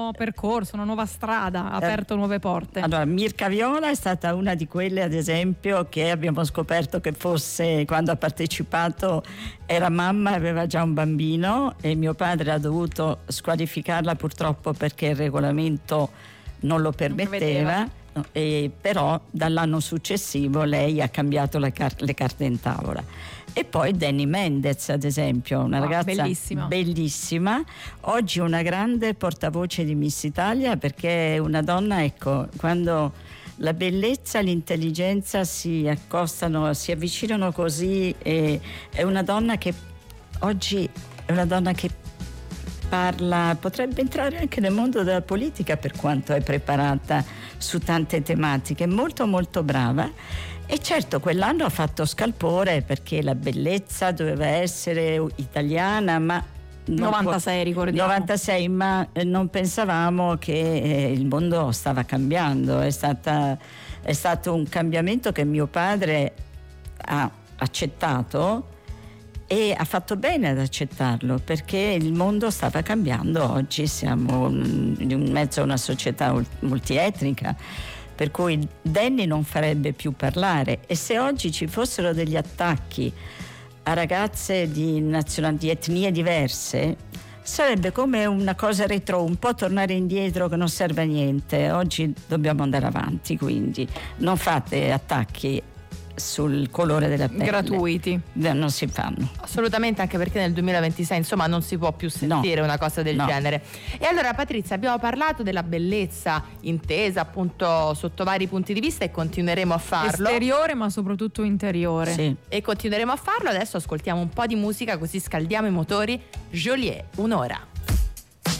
nuovo percorso, una nuova strada, ha aperto nuove porte. Allora, Mirka Viola è stata una di quelle, ad esempio, che abbiamo scoperto che fosse, quando ha partecipato, era mamma, aveva già un bambino e mio padre ha dovuto squalificarla purtroppo perché il regolamento non lo permetteva. Però dall'anno successivo lei ha cambiato le carte in tavola. E poi Danny Mendez, ad esempio, una ragazza bellissima, oggi una grande portavoce di Miss Italia, perché è una donna, ecco, quando la bellezza e l'intelligenza si accostano, si avvicinano così, è una donna che oggi è una donna che parla, potrebbe entrare anche nel mondo della politica per quanto è preparata su tante tematiche, molto molto brava. E certo quell'anno ha fatto scalpore perché la bellezza doveva essere italiana, ma 96 ricordiamo. 96, ma non pensavamo che il mondo stava cambiando, è stato un cambiamento che mio padre ha accettato e ha fatto bene ad accettarlo, perché il mondo stava cambiando. Oggi siamo in mezzo a una società multietnica, per cui Danny non farebbe più parlare, e se oggi ci fossero degli attacchi a ragazze di etnie diverse sarebbe come una cosa retro, un po' tornare indietro che non serve a niente. Oggi dobbiamo andare avanti, quindi non fate attacchi sul colore della pelle gratuiti, non si fanno assolutamente, anche perché nel 2026 insomma non si può più sentire una cosa del genere. E allora Patrizia, abbiamo parlato della bellezza intesa appunto sotto vari punti di vista e continueremo a farlo, esteriore ma soprattutto interiore, sì. E continueremo a farlo. Adesso ascoltiamo un po' di musica così scaldiamo i motori. Joliet, un'ora.